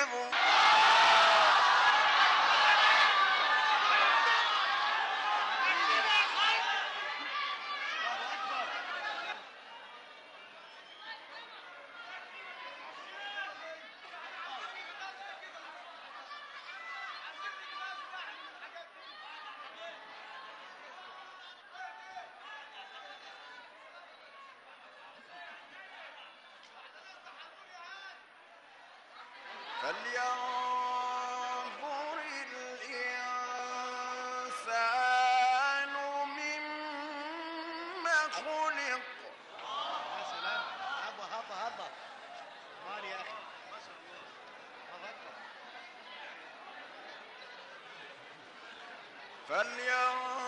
فلينظر الإنسان مما خلق. يا سلام، هبه مال يا اخي، ما شاء الله، الله اكبر. فلينظر